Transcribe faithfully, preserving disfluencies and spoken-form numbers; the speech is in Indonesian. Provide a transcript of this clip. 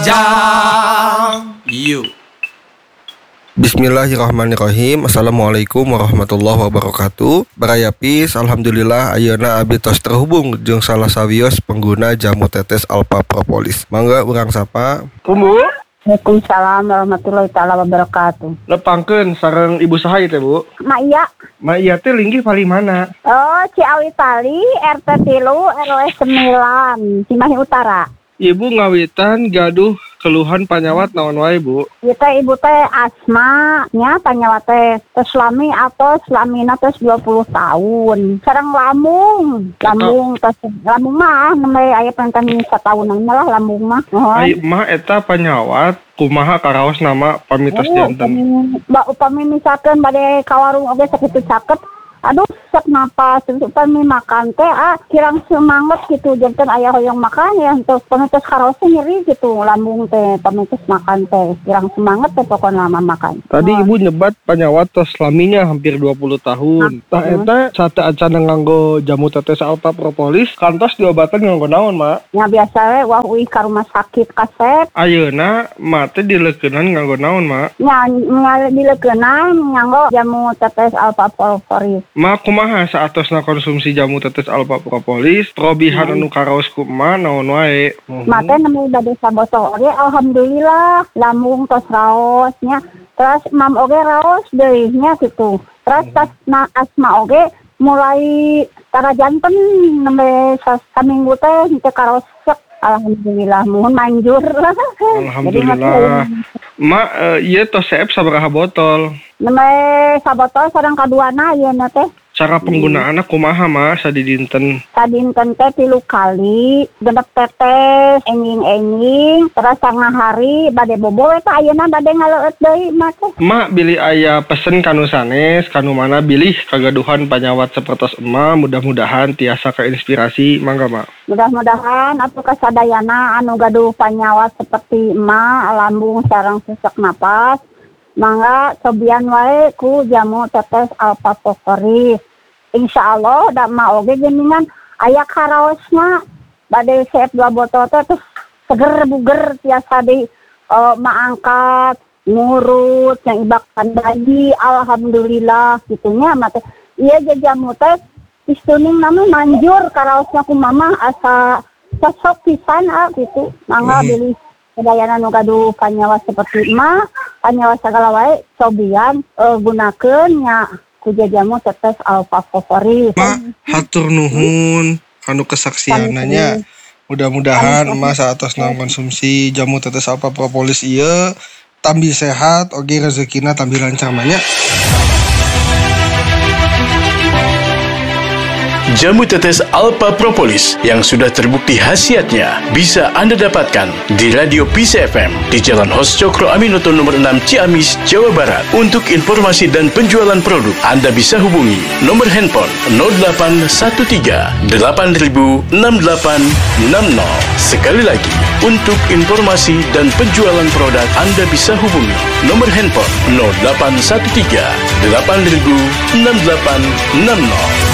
Jang. You. Bismillahirrahmanirrahim. Assalamualaikum warahmatullahi wabarakatuh. Baraya Pis, alhamdulillah ayeuna abdi tos terhubung jeung salah sawios pengguna jamu tetes Alpha Propolis. Mangga urang sapa. Kumbu. Waalaikumsalam warahmatullahi taala wabarakatuh. Lepangkeun sareng ibu saha teh, Bu? Ma iya. Ma iya teh linggih pali mana? Oh, Ciawi Tali, R T tilu, R W sembilan, Cimahi Utara. Ibu ngawitan gaduh keluhan panyawat naon wae, Bu? Ieu teh ibu teh asma nya panyawat teh tos lami atau lamina tos dua puluh tahun. Sareng lambung, lambung tos lambung mah nembe aya panten satahunan lah lambung mah. Ai mah eta panyawat kumaha karaos nama pamitos janten. Mbak upami misalkeun bade ka warung oge sakitu caket. Aduh, sak napas, upami makan teh ah kirang semangat gitu, janten aya hoyong makan ya untuk pamitos karosnya nyeri gitu, lambung teh pamitos makan teh kirang semangat teh pokon lama makan. Tadi oh. Ibu nyebat panyawat tos laminya hampir dua puluh tahun. Tah eta sate acana nganggo jamu tetes Alpha Propolis kantos diobatan nganggo naon, Mak? Ya biasa we wah uih ka rumah sakit kasep. Ayeuna mah teh dileukeunnan nganggo naon, Mak? Nya dileukeunnan nganggo jamu tetes Alpha Propolis. Ma kumaha saatosna konsumsi jamu tetes Alpha Propolis, probihan anu karaos kumaha naon wae. Mate nemu bade sabotol oge alhamdulillah lambung tos raos nya. Terus mam oge raos deui nya gitu. Terus tas na asma oge mulai tara janten nembe saminggu teh henteu karaos sek. Alhamdulillah mohon manjur. Alhamdulillah. Ma uh, ieu tos seep sabaraha botol? Nembe sabotol sareng kaduana ieu na teh. Cara penggunaanna kumaha, Ma, sadidinten? Sadinten teh tilu kali, genep tetes, enjing-enjing, terus tengah hari bade bobo eta ayeuna bade ngaleueut deui mah teh. Ma bilih aya pesen kanu sanes, kanu mana bilih kagaduhan panyawat sapertos emma, mudah-mudahan tiasa keinspirasi, mangga, Ma. Mudah-mudahan atuh kasadayana anu gaduh panyawat seperti emma, lambung sareng sesak napas, mangga cobian wae ku jamu tetes Alpha Propolis. Insya Allah da ma oge geuningan aya karaosna bade seep dua botol teh terus seger buger tiasa di uh, maangkat ngurut yang ibakan bayi alhamdulillah gitunya mah teh ieu jamu teh istuning nama manjur karaosna ku mama asa cocok pisan ah gitu mangga hmm. Beli kedayana nu gaduh panyawat seperti mah panyawat sagala wae cobian uh, gunakeun nya ku jamu tetes Alpha Propolis. Ma hatur nuhun kanu kesaksiananya. Mudah-mudahan emas saatosna konsumsi jamu tetes Alpha Propolis ieu tambi sehat oge rezekina tambi lancar nya. Jamu tetes Alpha Propolis yang sudah terbukti khasiatnya bisa Anda dapatkan di Radio Peace F M di Jalan Hos Cokro Aminoto nomor enam Ciamis, Jawa Barat. Untuk informasi dan penjualan produk, Anda bisa hubungi nomor handphone nol delapan satu tiga delapan nol enam delapan enam nol. Sekali lagi, untuk informasi dan penjualan produk, Anda bisa hubungi nomor handphone nol delapan satu tiga delapan nol enam delapan enam nol.